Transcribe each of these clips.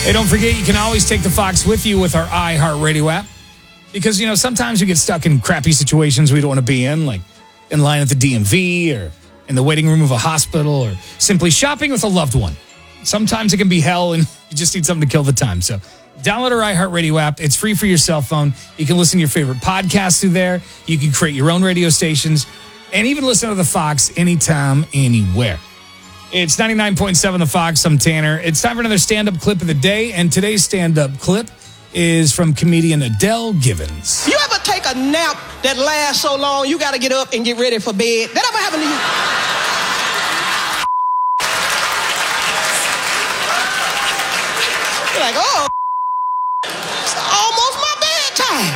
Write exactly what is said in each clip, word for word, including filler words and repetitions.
Hey, don't forget, you can always take the Fox with you with our iHeartRadio app. Because, you know, sometimes we get stuck in crappy situations we don't want to be in, like in line at the D M V or in the waiting room of a hospital or simply shopping with a loved one. Sometimes it can be hell and you just need something to kill the time. So download our iHeartRadio app. It's free for your cell phone. You can listen to your favorite podcasts through there. You can create your own radio stations and even listen to the Fox anytime, anywhere. It's ninety-nine point seven The Fox. I'm Tanner. It's time for another stand-up clip of the day. And today's stand-up clip is from comedian Adele Givens. You ever take a nap that lasts so long you got to get up and get ready for bed? That ever happen to you? You're like, oh, it's almost my bedtime.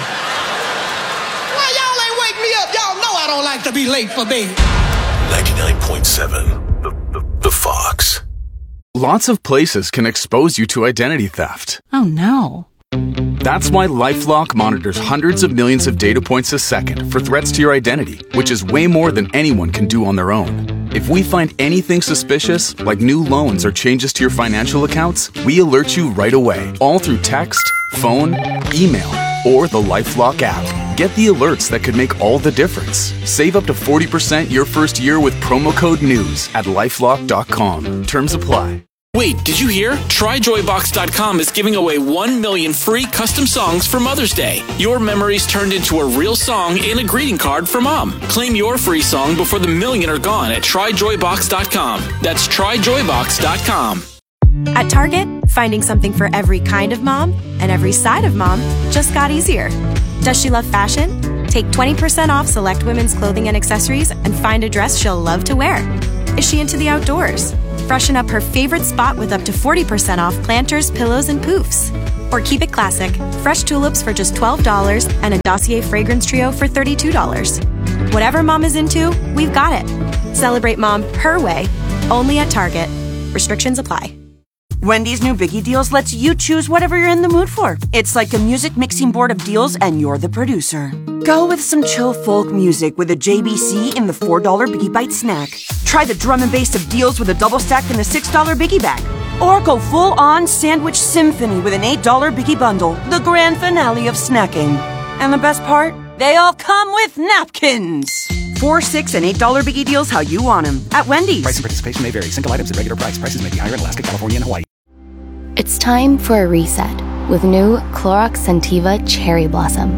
Why y'all ain't wake me up? Y'all know I don't like to be late for bed. ninety-nine point seven The, the, the Fox. Lots of places can expose you to identity theft. Oh, no. That's why LifeLock monitors hundreds of millions of data points a second for threats to your identity, which is way more than anyone can do on their own. If we find anything suspicious, like new loans or changes to your financial accounts, we alert you right away, all through text, phone, email, or the LifeLock app. Get the alerts that could make all the difference. Save up to forty percent your first year with promo code NEWS at lifelock dot com. Terms apply. Wait, did you hear? Try Joy Box dot com is giving away one million free custom songs for Mother's Day. Your memories turned into a real song and a greeting card for Mom. Claim your free song before the million are gone at Try Joy Box dot com. That's Try Joy Box dot com. At Target, finding something for every kind of mom and every side of mom just got easier. Does she love fashion? Take twenty percent off select women's clothing and accessories and find a dress she'll love to wear. Is she into the outdoors? Freshen up her favorite spot with up to forty percent off planters, pillows, and poofs. Or keep it classic. Fresh tulips for just twelve dollars and a Dossier fragrance trio for thirty-two dollars. Whatever mom is into, we've got it. Celebrate mom her way, only at Target. Restrictions apply. Wendy's new Biggie Deals lets you choose whatever you're in the mood for. It's like a music mixing board of deals, and you're the producer. Go with some chill folk music with a J B C in the four dollar Biggie Bite snack. Try the drum and bass of deals with a double stack in the six dollar Biggie Bag. Or go full-on sandwich symphony with an eight dollar Biggie Bundle, the grand finale of snacking. And the best part? They all come with napkins. Four, six, and eight dollar Biggie Deals how you want them at Wendy's. Price and participation may vary. Single items at regular price. Prices may be higher in Alaska, California, and Hawaii. It's time for a reset with new Clorox Scentiva Cherry Blossom.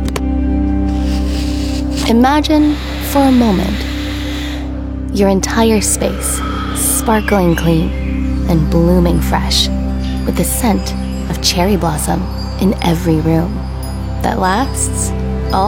Imagine, for a moment, your entire space sparkling clean and blooming fresh with the scent of cherry blossom in every room that lasts